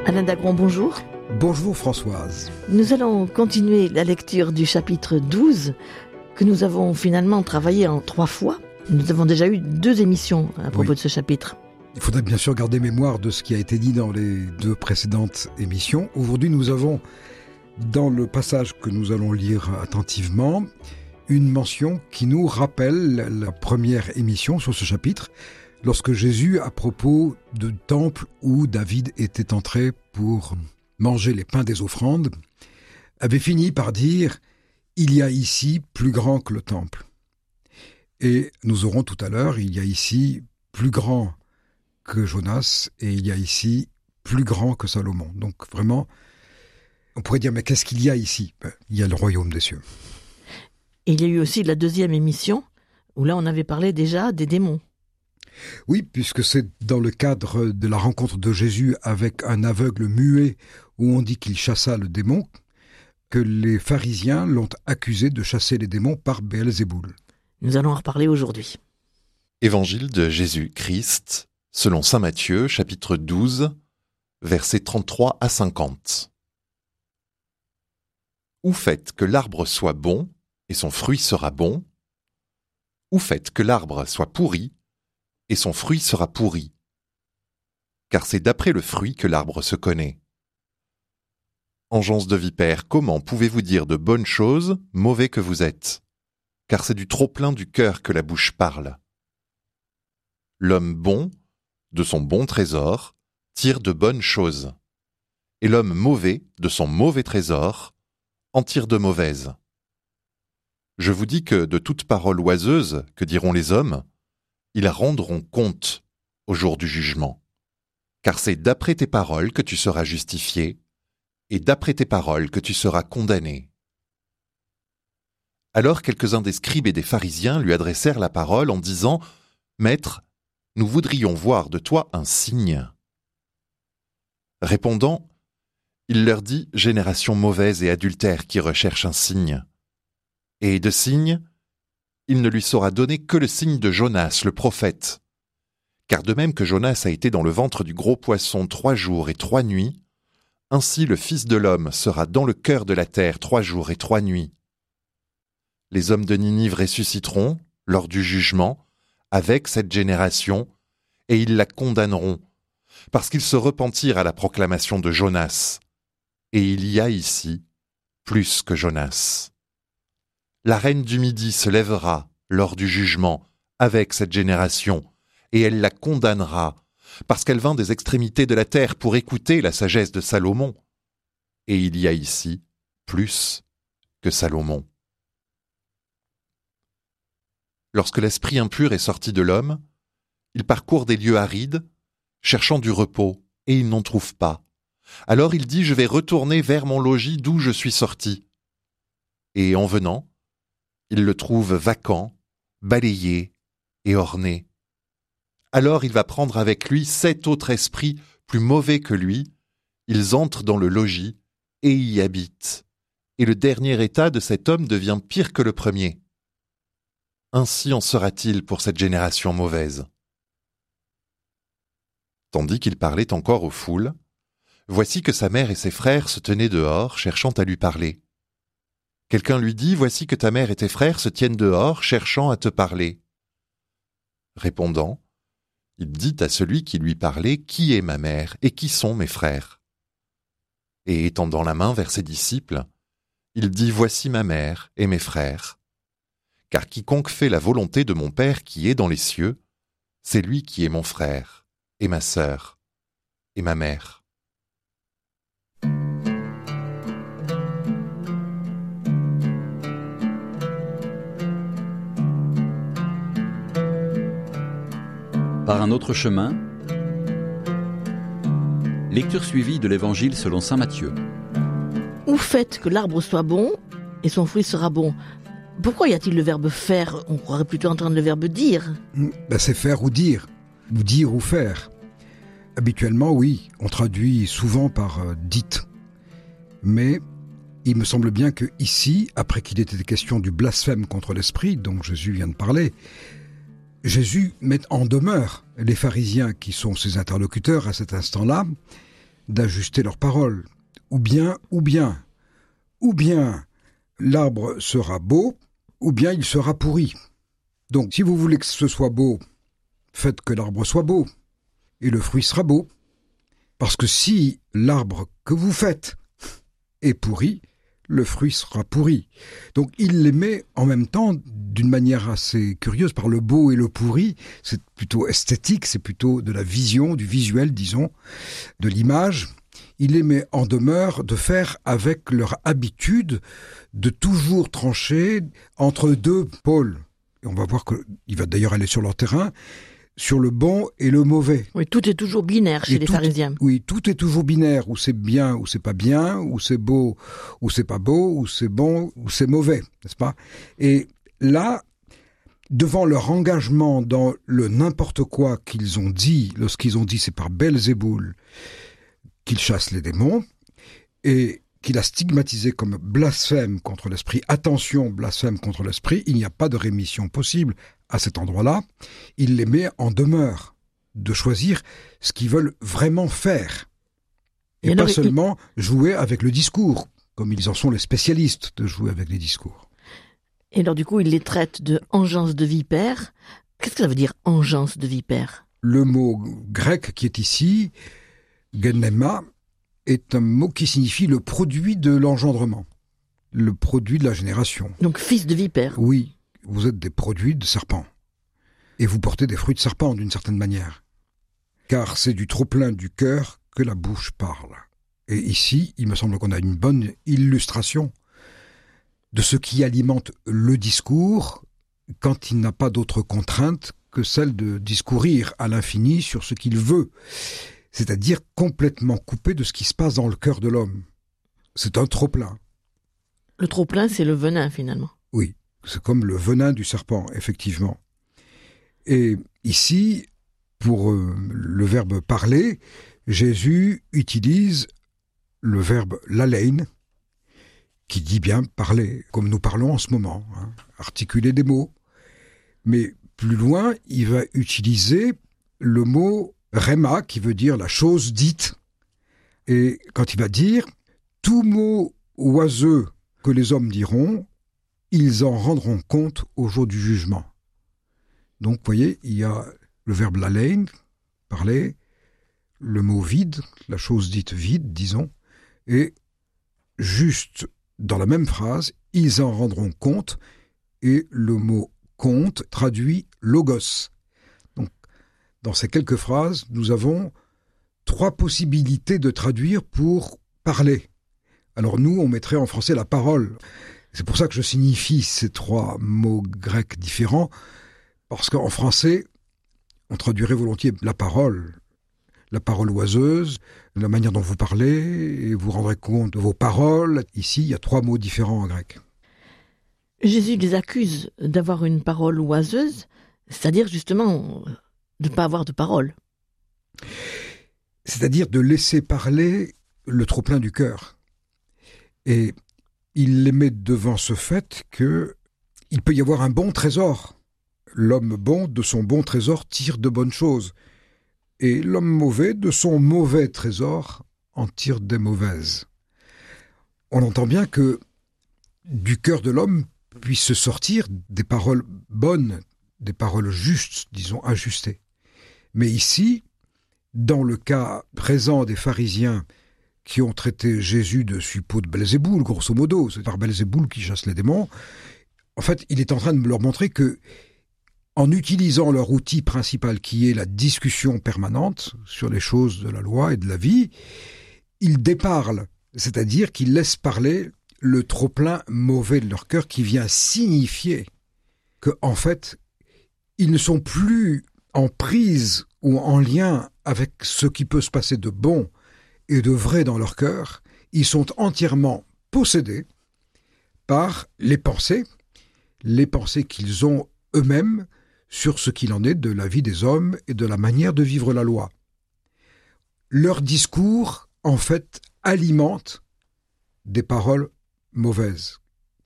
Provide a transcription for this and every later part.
Alain Dagron, bonjour. Bonjour Françoise. Nous allons continuer la lecture du chapitre 12 que nous avons finalement travaillé en 3 fois. Nous avons déjà eu 2 émissions à propos de ce chapitre. Il faudrait bien sûr garder mémoire de ce qui a été dit dans les 2 précédentes émissions. Aujourd'hui, nous avons, dans le passage que nous allons lire attentivement, une mention qui nous rappelle la première émission sur ce chapitre, lorsque Jésus, à propos du temple où David était entré pour manger les pains des offrandes, avait fini par dire « Il y a ici plus grand que le temple ». Et nous aurons tout à l'heure, il y a ici plus grand que Jonas et il y a ici plus grand que Salomon. Donc vraiment, on pourrait dire, mais qu'est-ce qu'il y a ici ? Il y a le royaume des cieux. Et il y a eu aussi la 2e émission, où là on avait parlé déjà des démons. Oui, puisque c'est dans le cadre de la rencontre de Jésus avec un aveugle muet, où on dit qu'il chassa le démon, que les pharisiens l'ont accusé de chasser les démons par Béelzéboul. Nous allons en reparler aujourd'hui. Évangile de Jésus-Christ, selon saint Matthieu, chapitre 12, versets 33 à 50. Ou faites que l'arbre soit bon, et son fruit sera bon, ou faites que l'arbre soit pourri, et son fruit sera pourri. Car c'est d'après le fruit que l'arbre se connaît. Engeance de vipère, comment pouvez-vous dire de bonnes choses, mauvais que vous êtes ? Car c'est du trop-plein du cœur que la bouche parle. L'homme bon, de son bon trésor, tire de bonnes choses, et l'homme mauvais, de son mauvais trésor, en tire de mauvaises. Je vous dis que de toute parole oiseuse, que diront les hommes, ils rendront compte au jour du jugement. Car c'est d'après tes paroles que tu seras justifié, et d'après tes paroles que tu seras condamné. Alors quelques-uns des scribes et des pharisiens lui adressèrent la parole en disant « Maître, nous voudrions voir de toi un signe. » Répondant, il leur dit « Génération mauvaise et adultère qui recherche un signe. » Et de signe, il ne lui sera donné que le signe de Jonas, le prophète. Car de même que Jonas a été dans le ventre du gros poisson 3 jours et 3 nuits, ainsi le Fils de l'homme sera dans le cœur de la terre 3 jours et 3 nuits. Les hommes de Ninive ressusciteront, lors du jugement, avec cette génération, et ils la condamneront, parce qu'ils se repentirent à la proclamation de Jonas. Et il y a ici plus que Jonas. La reine du Midi se lèvera, lors du jugement, avec cette génération, et elle la condamnera, parce qu'elle vint des extrémités de la terre pour écouter la sagesse de Salomon. Et il y a ici plus que Salomon. Lorsque l'esprit impur est sorti de l'homme, il parcourt des lieux arides, cherchant du repos, et il n'en trouve pas. Alors il dit « Je vais retourner vers mon logis d'où je suis sorti. » Et en venant, il le trouve vacant, balayé et orné. Alors il va prendre avec lui 7 autres esprits plus mauvais que lui, ils entrent dans le logis et y habitent. Et le dernier état de cet homme devient pire que le premier. Ainsi en sera-t-il pour cette génération mauvaise. Tandis qu'il parlait encore aux foules, voici que sa mère et ses frères se tenaient dehors, cherchant à lui parler. Quelqu'un lui dit « Voici que ta mère et tes frères se tiennent dehors, cherchant à te parler. » Répondant, il dit à celui qui lui parlait « Qui est ma mère et qui sont mes frères ?» Et étendant la main vers ses disciples, il dit « Voici ma mère et mes frères. Car quiconque fait la volonté de mon Père qui est dans les cieux, c'est lui qui est mon frère, et ma sœur, et ma mère. » Par un autre chemin, lecture suivie de l'Évangile selon saint Matthieu. Ou faites que l'arbre soit bon, et son fruit sera bon. Pourquoi y a-t-il le verbe faire ? On croirait plutôt entendre le verbe dire. C'est faire ou dire ou faire. Habituellement, oui, on traduit souvent par dites. Mais il me semble bien que ici, après qu'il était question du blasphème contre l'esprit, dont Jésus vient de parler, Jésus met en demeure les pharisiens qui sont ses interlocuteurs à cet instant-là, d'ajuster leurs paroles. Ou bien, l'arbre sera beau, ou bien il sera pourri. Donc, si vous voulez que ce soit beau, faites que l'arbre soit beau, et le fruit sera beau. Parce que si l'arbre que vous faites est pourri, le fruit sera pourri. Donc il les met en même temps d'une manière assez curieuse par le beau et le pourri. C'est plutôt esthétique, c'est plutôt de la vision, du visuel, disons, de l'image. Il les met en demeure de faire avec leur habitude de toujours trancher entre deux pôles. Et on va voir qu'il va d'ailleurs aller sur leur terrain, sur le bon et le mauvais. Oui, tout est toujours binaire chez les pharisiens. Oui, tout est toujours binaire, où c'est bien, ou c'est pas bien, où c'est beau, ou c'est pas beau, où c'est bon, ou c'est mauvais, n'est-ce pas? Et là, devant leur engagement dans le n'importe quoi qu'ils ont dit, lorsqu'ils ont dit c'est par Belzéboul qu'il chasse les démons, et qu'il a stigmatisé comme blasphème contre l'esprit. Attention, blasphème contre l'esprit, il n'y a pas de rémission possible à cet endroit-là. Il les met en demeure de choisir ce qu'ils veulent vraiment faire. Et pas seulement jouer avec le discours, comme ils en sont les spécialistes de jouer avec les discours. Et alors du coup, il les traite de engeance de vipère. Qu'est-ce que ça veut dire, engeance de vipère? Le mot grec qui est ici, genema, est un mot qui signifie le produit de l'engendrement, le produit de la génération. Donc fils de vipère. Oui, vous êtes des produits de serpent. Et vous portez des fruits de serpent d'une certaine manière. Car c'est du trop-plein du cœur que la bouche parle. Et ici, il me semble qu'on a une bonne illustration de ce qui alimente le discours quand il n'a pas d'autre contrainte que celle de discourir à l'infini sur ce qu'il veut. C'est-à-dire complètement coupé de ce qui se passe dans le cœur de l'homme. C'est un trop-plein. Le trop-plein, c'est le venin, finalement. Oui, c'est comme le venin du serpent, effectivement. Et ici, pour le verbe « parler », Jésus utilise le verbe « lalein », qui dit bien « parler », comme nous parlons en ce moment, hein, articuler des mots. Mais plus loin, il va utiliser le mot Réma, qui veut dire la chose dite. Et quand il va dire « tout mot oiseux que les hommes diront, ils en rendront compte au jour du jugement ». Donc, vous voyez, il y a le verbe lalein, parler, le mot vide, la chose dite vide, disons, et juste dans la même phrase, ils en rendront compte, et le mot compte traduit logos. Dans ces quelques phrases, nous avons 3 possibilités de traduire pour parler. Alors nous, on mettrait en français la parole. C'est pour ça que je signifie ces 3 mots grecs différents, parce qu'en français, on traduirait volontiers la parole oiseuse, la manière dont vous parlez, et vous rendrez compte de vos paroles. Ici, il y a 3 mots différents en grec. Jésus les accuse d'avoir une parole oiseuse, c'est-à-dire justement de ne pas avoir de parole. C'est-à-dire de laisser parler le trop-plein du cœur. Et il les met devant ce fait qu'il peut y avoir un bon trésor. L'homme bon, de son bon trésor, tire de bonnes choses. Et l'homme mauvais, de son mauvais trésor, en tire des mauvaises. On entend bien que du cœur de l'homme puisse sortir des paroles bonnes, des paroles justes, disons ajustées. Mais ici, dans le cas présent des pharisiens qui ont traité Jésus de suppôt de Belzéboul, grosso modo, c'est par Belzéboul qui chasse les démons, en fait, il est en train de leur montrer que, en utilisant leur outil principal qui est la discussion permanente sur les choses de la loi et de la vie, ils déparlent, c'est-à-dire qu'ils laissent parler le trop-plein mauvais de leur cœur qui vient signifier que, en fait, ils ne sont plus en prise ou en lien avec ce qui peut se passer de bon et de vrai dans leur cœur. Ils sont entièrement possédés par les pensées qu'ils ont eux-mêmes sur ce qu'il en est de la vie des hommes et de la manière de vivre la loi. Leur discours, en fait, alimente des paroles mauvaises.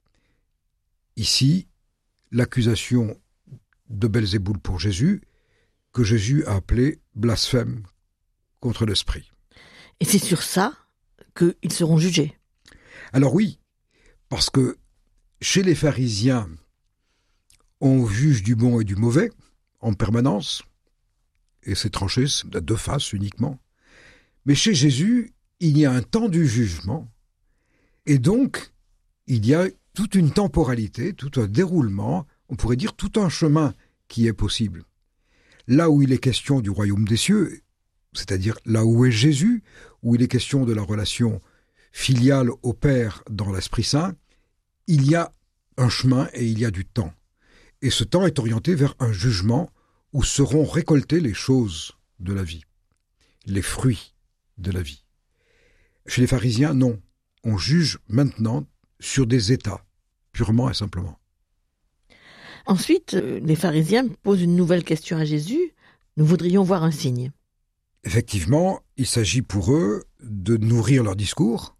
Ici, l'accusation de Belzéboul pour Jésus, que Jésus a appelé blasphème contre l'esprit. Et c'est sur ça qu'ils seront jugés. Alors oui, parce que chez les pharisiens, on juge du bon et du mauvais en permanence, et c'est tranché, c'est à deux faces uniquement. Mais chez Jésus, il y a un temps du jugement, et donc il y a toute une temporalité, tout un déroulement, on pourrait dire tout un chemin qui est possible. Là où il est question du royaume des cieux, c'est-à-dire là où est Jésus, où il est question de la relation filiale au Père dans l'Esprit Saint, il y a un chemin et il y a du temps. Et ce temps est orienté vers un jugement où seront récoltées les choses de la vie, les fruits de la vie. Chez les pharisiens, non. On juge maintenant sur des états, purement et simplement. Ensuite, les pharisiens posent une nouvelle question à Jésus. Nous voudrions voir un signe. Effectivement, il s'agit pour eux de nourrir leur discours.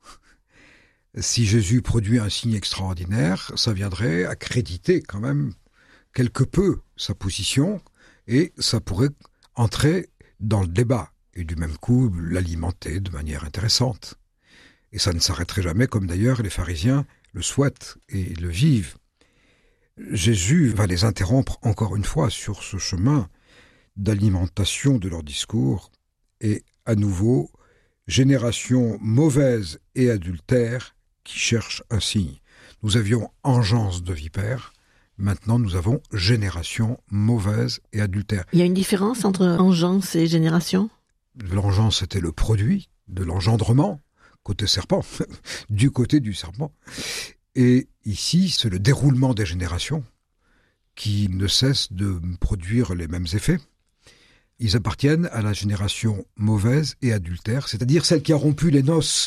Si Jésus produit un signe extraordinaire, ça viendrait accréditer quand même quelque peu sa position et ça pourrait entrer dans le débat et du même coup l'alimenter de manière intéressante. Et ça ne s'arrêterait jamais comme d'ailleurs les pharisiens le souhaitent et le vivent. Jésus va les interrompre encore une fois sur ce chemin d'alimentation de leur discours et à nouveau, génération mauvaise et adultère qui cherche un signe. Nous avions engeance de vipères, maintenant nous avons génération mauvaise et adultère. Il y a une différence entre engeance et génération ? L'engeance était le produit de l'engendrement, côté serpent, du côté du serpent. Et ici, c'est le déroulement des générations qui ne cesse de produire les mêmes effets. Ils appartiennent à la génération mauvaise et adultère, c'est-à-dire celle qui a rompu les noces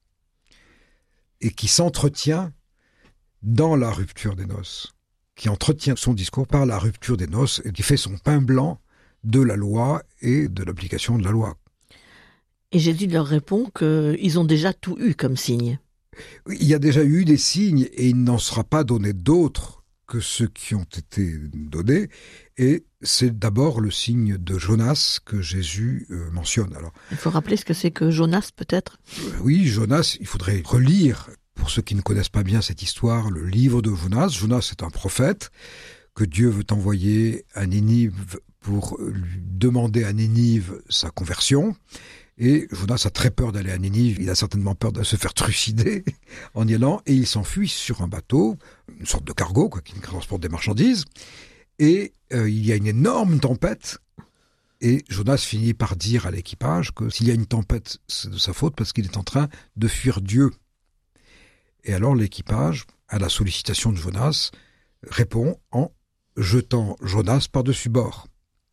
et qui s'entretient dans la rupture des noces, qui entretient son discours par la rupture des noces et qui fait son pain blanc de la loi et de l'application de la loi. Et Jésus leur répond qu'ils ont déjà tout eu comme signe. Il y a déjà eu des signes et il n'en sera pas donné d'autres que ceux qui ont été donnés. Et c'est d'abord le signe de Jonas que Jésus mentionne. Alors, il faut rappeler ce que c'est que Jonas, peut-être ? Oui, Jonas, il faudrait relire, pour ceux qui ne connaissent pas bien cette histoire, le livre de Jonas. Jonas est un prophète que Dieu veut envoyer à Ninive pour lui demander à Ninive sa conversion. Et Jonas a très peur d'aller à Ninive, il a certainement peur de se faire trucider en y allant, et il s'enfuit sur un bateau, une sorte de cargo qui transporte des marchandises, et il y a une énorme tempête, et Jonas finit par dire à l'équipage que s'il y a une tempête, c'est de sa faute parce qu'il est en train de fuir Dieu. Et alors l'équipage, à la sollicitation de Jonas, répond en jetant Jonas par-dessus bord.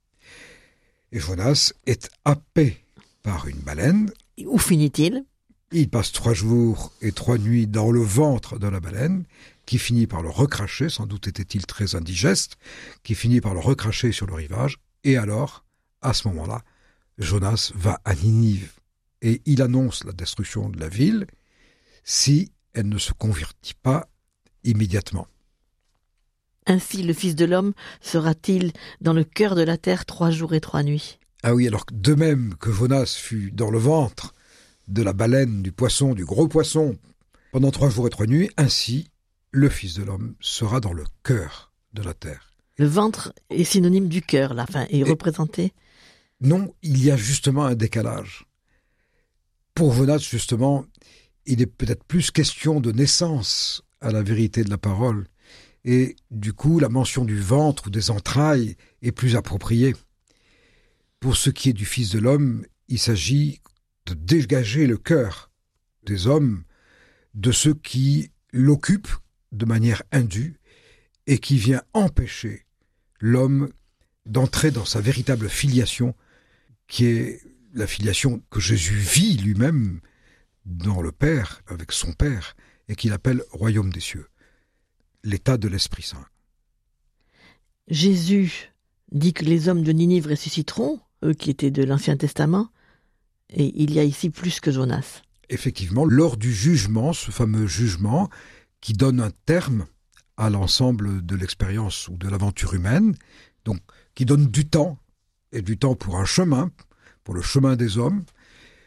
Et Jonas est happé par une baleine. Où finit-il ? Il passe 3 jours et 3 nuits dans le ventre de la baleine, qui finit par le recracher, sans doute était-il très indigeste, qui finit par le recracher sur le rivage, et alors, à ce moment-là, Jonas va à Ninive, et il annonce la destruction de la ville, si elle ne se convertit pas immédiatement. Ainsi le Fils de l'homme sera-t-il dans le cœur de la terre 3 jours et 3 nuits. Ah oui, alors de même que Jonas fut dans le ventre de la baleine, du poisson, du gros poisson, pendant 3 jours et 3 nuits, ainsi le Fils de l'homme sera dans le cœur de la terre. Le ventre est synonyme du cœur, là, est représenté. Non, il y a justement un décalage. Pour Jonas, justement, il est peut-être plus question de naissance à la vérité de la parole, et du coup, la mention du ventre ou des entrailles est plus appropriée. Pour ce qui est du Fils de l'homme, il s'agit de dégager le cœur des hommes de ceux qui l'occupent de manière indue et qui vient empêcher l'homme d'entrer dans sa véritable filiation, qui est la filiation que Jésus vit lui-même dans le Père, avec son Père, et qu'il appelle royaume des cieux, l'état de l'Esprit Saint. Jésus dit que les hommes de Ninive ressusciteront, eux qui étaient de l'Ancien Testament, et il y a ici plus que Jonas. Effectivement, lors du jugement, ce fameux jugement qui donne un terme à l'ensemble de l'expérience ou de l'aventure humaine, donc qui donne du temps, et du temps pour un chemin, pour le chemin des hommes,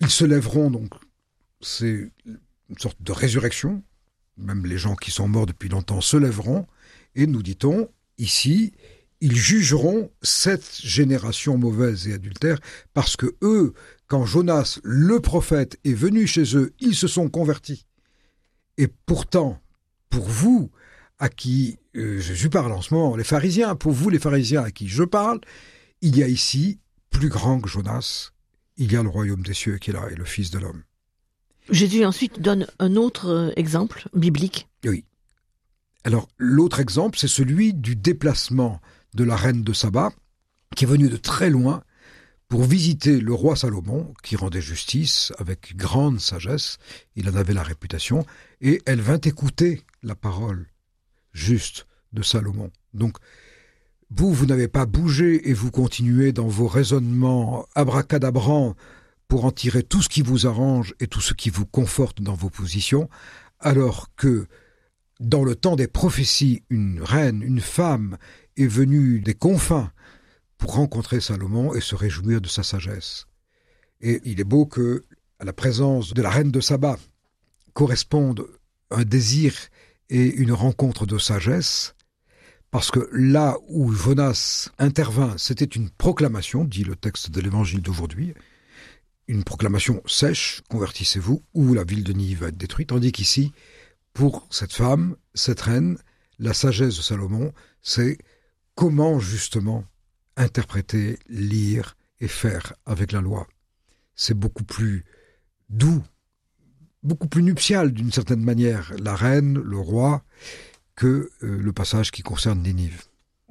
Ils se lèveront, donc c'est une sorte de résurrection. Même les gens qui sont morts depuis longtemps se lèveront. Et nous dit-on, ici, ils jugeront cette génération mauvaise et adultère parce que eux, quand Jonas, le prophète, est venu chez eux, ils se sont convertis. Et pourtant, pour vous, à qui Jésus parle en ce moment, les pharisiens, pour vous les pharisiens à qui je parle, il y a ici plus grand que Jonas, il y a le royaume des cieux qui est là et le Fils de l'homme. Jésus ensuite donne un autre exemple biblique. Oui. Alors l'autre exemple, c'est celui du déplacement de la reine de Saba, qui est venue de très loin pour visiter le roi Salomon, qui rendait justice avec grande sagesse, il en avait la réputation, et elle vint écouter la parole juste de Salomon. Donc, vous n'avez pas bougé et vous continuez dans vos raisonnements abracadabrants pour en tirer tout ce qui vous arrange et tout ce qui vous conforte dans vos positions, alors que dans le temps des prophéties, une reine, une femme est venue des confins pour rencontrer Salomon et se réjouir de sa sagesse. Et il est beau que, à la présence de la reine de Saba, correspondent un désir et une rencontre de sagesse, parce que là où Jonas intervint, c'était une proclamation, dit le texte de l'évangile d'aujourd'hui, une proclamation sèche, convertissez-vous, ou la ville de Ninive va être détruite, tandis qu'ici, pour cette femme, cette reine, la sagesse de Salomon, c'est comment justement interpréter, lire et faire avec la loi. C'est beaucoup plus doux, beaucoup plus nuptial d'une certaine manière, la reine, le roi, que le passage qui concerne Ninive.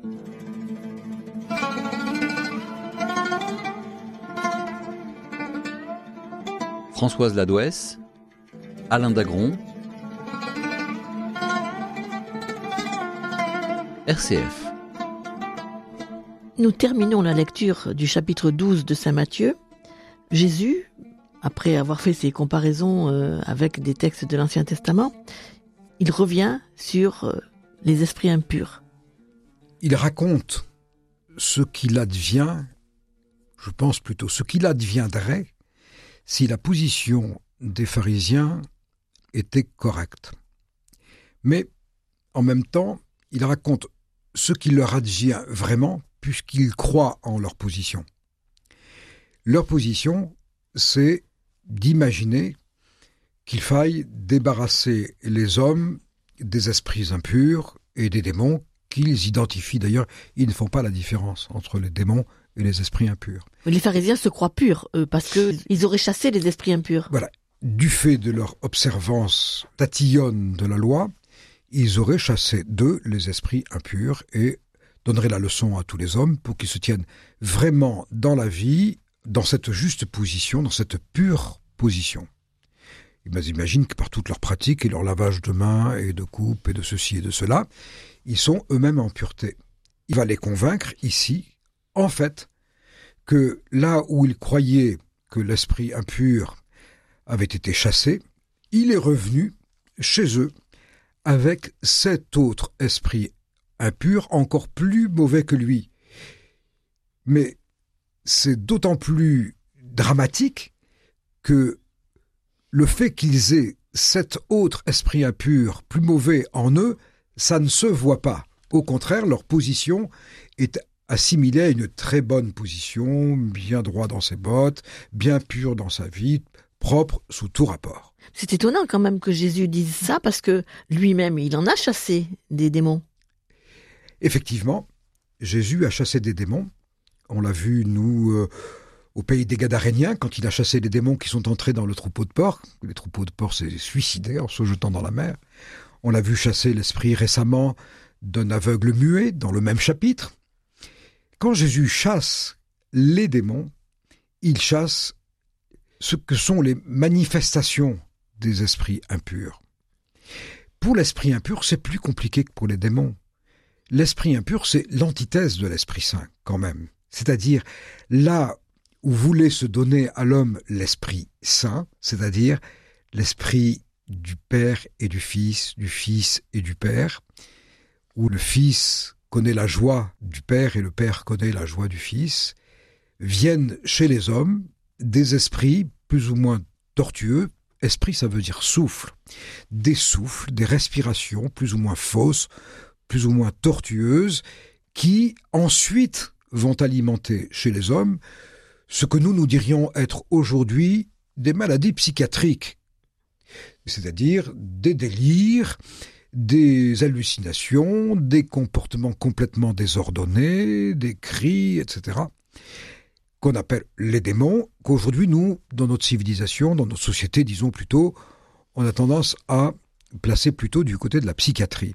Françoise Ladouès, Alain Dagron, RCF. Nous terminons la lecture du chapitre 12 de Saint Matthieu. Jésus, après avoir fait ses comparaisons avec des textes de l'Ancien Testament, il revient sur les esprits impurs. Il raconte ce qu'il advient, je pense plutôt ce qu'il adviendrait, si la position des pharisiens était correcte. Mais, en même temps, il raconte ce qui leur advient vraiment, puisqu'ils croient en leur position. Leur position, c'est d'imaginer qu'il faille débarrasser les hommes des esprits impurs et des démons qu'ils identifient. D'ailleurs, ils ne font pas la différence entre les démons et les esprits impurs. Les pharisiens se croient purs, parce qu'ils auraient chassé les esprits impurs. Voilà. Du fait de leur observance tatillonne de la loi, ils auraient chassé d'eux les esprits impurs et donneraient la leçon à tous les hommes pour qu'ils se tiennent vraiment dans la vie, dans cette juste position, dans cette pure position. Ils imaginent que par toutes leurs pratiques et leur lavage de mains et de coupe et de ceci et de cela, ils sont eux-mêmes en pureté. Il va les convaincre ici, en fait, que là où ils croyaient que l'esprit impur avait été chassé, il est revenu chez eux avec cet autre esprit impur encore plus mauvais que lui. Mais c'est d'autant plus dramatique que le fait qu'ils aient cet autre esprit impur plus mauvais en eux, ça ne se voit pas. Au contraire, leur position est assimilée à une très bonne position, bien droit dans ses bottes, bien pur dans sa vie, propre sous tout rapport. C'est étonnant quand même que Jésus dise ça, parce que lui-même, il en a chassé des démons. Effectivement, Jésus a chassé des démons. On l'a vu, nous, au pays des Gadaréniens, quand il a chassé les démons qui sont entrés dans le troupeau de porcs. Les troupeaux de porcs s'est suicidé en se jetant dans la mer. On l'a vu chasser l'esprit récemment d'un aveugle muet dans le même chapitre. Quand Jésus chasse les démons, il chasse ce que sont les manifestations des esprits impurs. Pour l'esprit impur, c'est plus compliqué que pour les démons. L'esprit impur, c'est l'antithèse de l'Esprit Saint, quand même. C'est-à-dire, là où voulait se donner à l'homme l'Esprit Saint, c'est-à-dire l'Esprit du Père et du Fils et du Père, où le Fils connaît la joie du Père et le Père connaît la joie du Fils, viennent chez les hommes des esprits plus ou moins tortueux. Esprit, ça veut dire souffle. Des souffles, des respirations plus ou moins fausses, plus ou moins tortueuses, qui ensuite vont alimenter chez les hommes ce que nous dirions être aujourd'hui des maladies psychiatriques, c'est-à-dire des délires, des hallucinations, des comportements complètement désordonnés, des cris, etc., qu'on appelle les démons, qu'aujourd'hui, nous, dans notre civilisation, dans notre société, disons plutôt, on a tendance à placer plutôt du côté de la psychiatrie.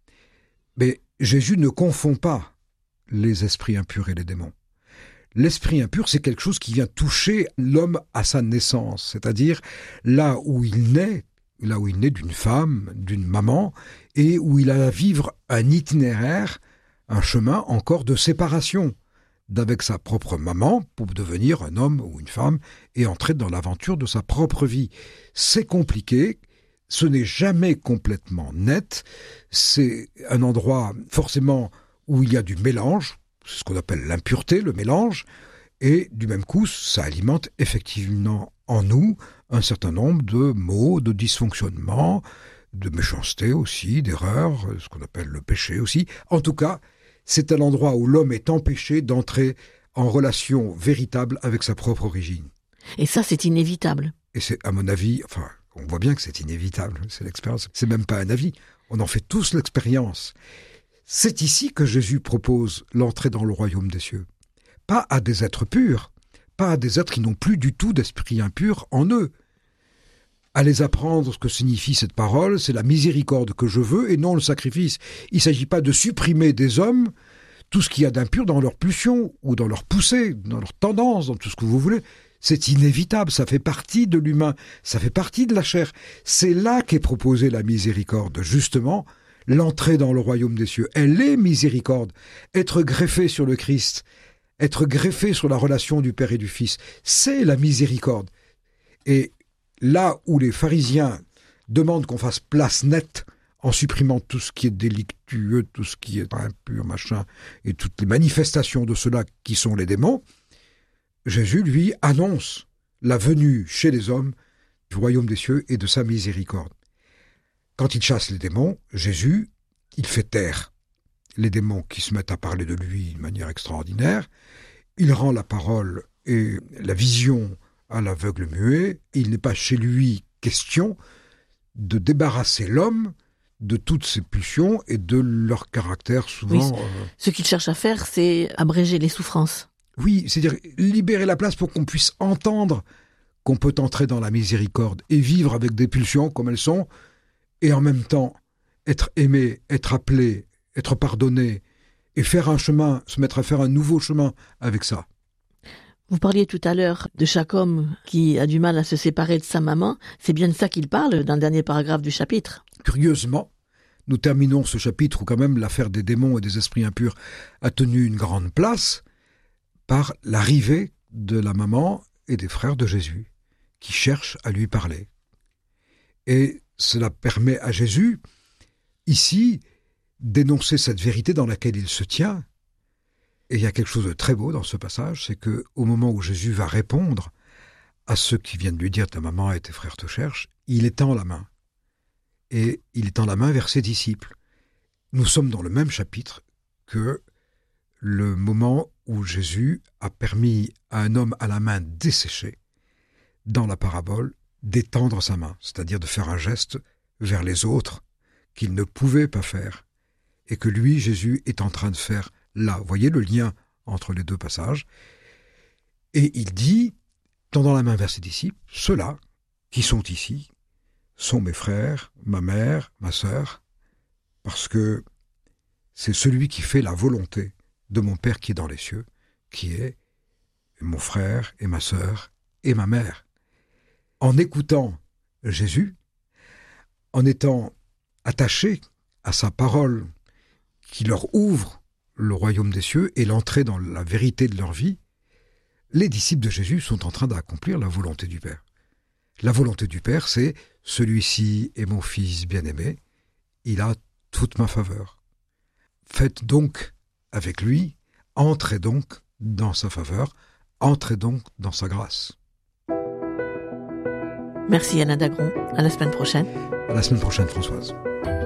Mais Jésus ne confond pas les esprits impurs et les démons. L'esprit impur, c'est quelque chose qui vient toucher l'homme à sa naissance, c'est-à-dire là où il naît d'une femme, d'une maman, et où il a à vivre un itinéraire, un chemin encore de séparation d'avec sa propre maman pour devenir un homme ou une femme et entrer dans l'aventure de sa propre vie. C'est compliqué, ce n'est jamais complètement net, c'est un endroit forcément où il y a du mélange, c'est ce qu'on appelle l'impureté, le mélange, et du même coup, ça alimente effectivement en nous un certain nombre de maux, de dysfonctionnements, de méchanceté aussi, d'erreurs, ce qu'on appelle le péché aussi. En tout cas, c'est un endroit où l'homme est empêché d'entrer en relation véritable avec sa propre origine. Et ça, c'est inévitable. Et c'est, à mon avis, enfin, on voit bien que c'est inévitable, c'est l'expérience, c'est même pas un avis, on en fait tous l'expérience. C'est ici que Jésus propose l'entrée dans le royaume des cieux. Pas à des êtres purs, pas à des êtres qui n'ont plus du tout d'esprit impur en eux. À les apprendre ce que signifie cette parole, c'est la miséricorde que je veux et non le sacrifice. Il ne s'agit pas de supprimer des hommes tout ce qu'il y a d'impur dans leur pulsion ou dans leur poussée, dans leur tendance, dans tout ce que vous voulez. C'est inévitable, ça fait partie de l'humain, ça fait partie de la chair. C'est là qu'est proposée la miséricorde, justement, l'entrée dans le royaume des cieux. Elle est miséricorde. Être greffé sur le Christ, être greffé sur la relation du Père et du Fils, c'est la miséricorde. Et là où les pharisiens demandent qu'on fasse place nette en supprimant tout ce qui est délictueux, tout ce qui est impur, machin, et toutes les manifestations de cela qui sont les démons, Jésus, lui, annonce la venue chez les hommes du royaume des cieux et de sa miséricorde. Quand il chasse les démons, Jésus, il fait taire les démons qui se mettent à parler de lui de manière extraordinaire. Il rend la parole et la vision à l'aveugle muet. Il n'est pas chez lui question de débarrasser l'homme de toutes ses pulsions et de leur caractère souvent... Oui, ce qu'il cherche à faire, c'est abréger les souffrances. Oui, c'est-à-dire libérer la place pour qu'on puisse entendre qu'on peut entrer dans la miséricorde et vivre avec des pulsions comme elles sont, et en même temps être aimé, être appelé, être pardonné, et faire un chemin, se mettre à faire un nouveau chemin avec ça. Vous parliez tout à l'heure de chaque homme qui a du mal à se séparer de sa maman. C'est bien de ça qu'il parle dans le dernier paragraphe du chapitre. Curieusement, nous terminons ce chapitre où quand même l'affaire des démons et des esprits impurs a tenu une grande place par l'arrivée de la maman et des frères de Jésus qui cherchent à lui parler. Et cela permet à Jésus, ici, d'énoncer cette vérité dans laquelle il se tient. Et il y a quelque chose de très beau dans ce passage, c'est qu'au moment où Jésus va répondre à ceux qui viennent lui dire « ta maman et tes frères te cherchent », il étend la main. Et il étend la main vers ses disciples. Nous sommes dans le même chapitre que le moment où Jésus a permis à un homme à la main desséchée, dans la parabole, d'étendre sa main, c'est-à-dire de faire un geste vers les autres qu'il ne pouvait pas faire, et que lui, Jésus, est en train de faire là. Vous voyez le lien entre les deux passages. Et il dit, tendant la main vers ses disciples, ceux-là qui sont ici sont mes frères, ma mère, ma sœur, parce que c'est celui qui fait la volonté de mon Père qui est dans les cieux, qui est mon frère et ma sœur et ma mère. En écoutant Jésus, en étant attachés à sa parole qui leur ouvre le royaume des cieux et l'entrée dans la vérité de leur vie, les disciples de Jésus sont en train d'accomplir la volonté du Père. La volonté du Père, c'est « celui-ci est mon fils bien-aimé, il a toute ma faveur. Faites donc avec lui, entrez donc dans sa faveur, entrez donc dans sa grâce. » Merci Alain Dagron. À la semaine prochaine. À la semaine prochaine, Françoise.